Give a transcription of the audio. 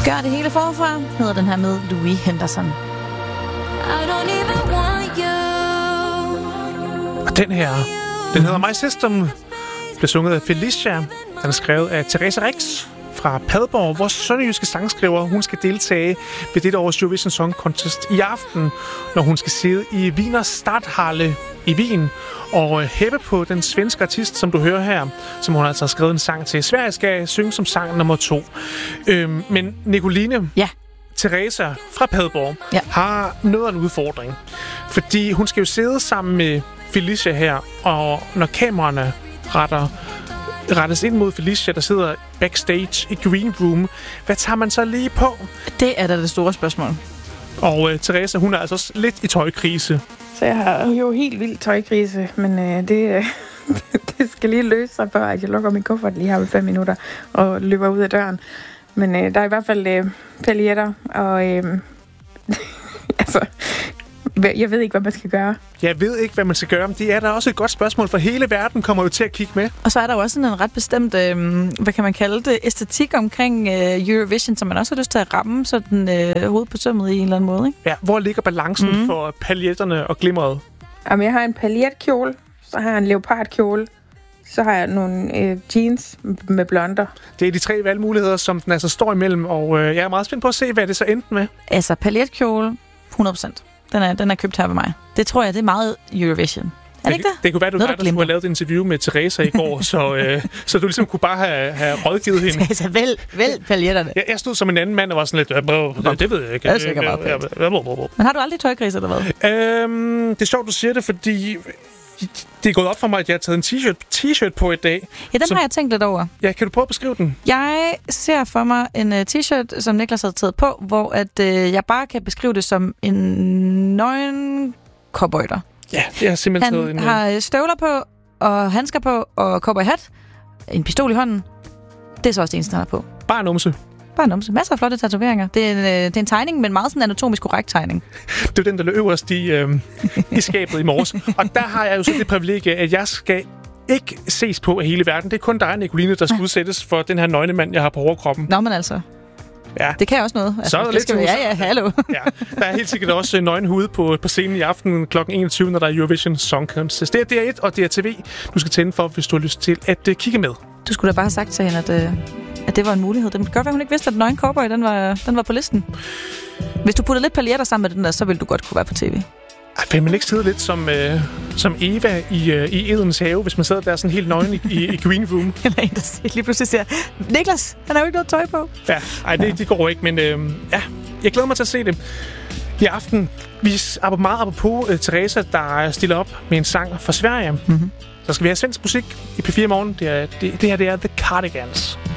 Gør det hele forfra, hedder den her med Louis Henderson. Og den her, den hedder My System, blev sunget af Felicia. Den er skrevet af Theresa Rix fra Padborg, vores sønderjyske sangskriver. Hun skal deltage ved dette års Eurovision Song Contest i aften, når hun skal sidde i Wiener Stadthalle i Wien og hæppe på den svenske artist, som du hører her, som hun altså har skrevet en sang til. Sverige skal synge som sang nummer 2. Men Nicoline, ja. Theresa fra Padborg har noget af en udfordring, fordi hun skal jo sidde sammen med Felicia her, og når kameraerne rettes ind mod Felicia, der sidder backstage i Green Room, hvad tager man så lige på? Det er da det store spørgsmål. Og Theresa, hun er altså også lidt i tøjkrise. Så jeg har jo helt vildt tøjkrise, men det skal lige løse sig, før jeg lukker min kuffert lige her ved 5 minutter og løber ud af døren. Men der er i hvert fald paljetter, og altså, jeg ved ikke, hvad man skal gøre. Jeg ved ikke, hvad man skal gøre, men det er da også et godt spørgsmål, for hele verden kommer jo til at kigge med. Og så er der jo også en ret bestemt, hvad kan man kalde det, æstetik omkring Eurovision, som man også har lyst til at ramme sådan hovedet på sømmet i en eller anden måde, ikke? Ja, hvor ligger balancen for paljetterne og glimmeret? Jamen, jeg har en paljetkjole, så har jeg en leopardkjole, så har jeg nogle jeans med blonder. Det er de 3 valgmuligheder, som den altså står imellem, og jeg er meget spændt på at se, hvad det så endte med. Altså, paljetkjole, 100%. Den er købt her ved mig. Det tror jeg, det er meget Eurovision. Er det ikke det? Det kunne være, du skulle have lavet et interview med Theresa i går, så du ligesom kunne bare have rådgivet hende. Theresa, vælg paljetterne. Jeg stod som en anden mand og var sådan lidt, det ved jeg ikke. Det er sikkert meget. Men har du aldrig tøjkrise, eller hvad? Det er sjovt, du siger det, fordi det er gået op for mig, at jeg har taget en t-shirt på i dag. Ja, den har jeg tænkt lidt over. Ja, kan du prøve at beskrive den? Jeg ser for mig en t-shirt, som Niklas har taget på, hvor at, jeg bare kan beskrive det som en nøgen cowboyter. Ja, det har simpelthen taget en... Han har støvler på, og handsker på, og cowboyhat, en pistol i hånden. Det er så også det eneste, han har på. Bare numse. Bare numse. Masser af flotte tatoveringer. Det er en tegning, men meget sådan anatomisk korrekt tegning. Det er den, der løb øverst i skabet i morges. Og der har jeg jo så det privilegie, at jeg skal ikke ses på af hele verden. Det er kun dig, Nicoline, der skal udsættes for den her nøgne mand, jeg har på overkroppen. Nå, men altså... Ja. Det kan også noget. Altså, så er der lidt til ja, hallo. Ja, der er helt sikkert også nøgen hud på scenen i aften kl. 21, når der er Eurovision Song Contest. Det er DR1 og DRTV, du skal tænde for, hvis du har lyst til at kigge med. Du skulle da bare have sagt til hende, at det var en mulighed. Det kan godt være, hun ikke vidste, at nøgen cowboy, den var på listen. Hvis du putter lidt paljetter sammen med den der, så ville du godt kunne være på tv. Vil man ikke sidde lidt som Eva i Edens have, hvis man sidder der sådan helt nøgen i Green Room? Eller en, der lige pludselig siger, Niklas, han har jo ikke noget tøj på. Ja, det går ikke, men ja, jeg glæder mig til at se det i aften. Vi er meget apropos Theresa, der stiller op med en sang fra Sverige. Så skal vi have svensk musik i P4 morgen. Det her er The Cardigans.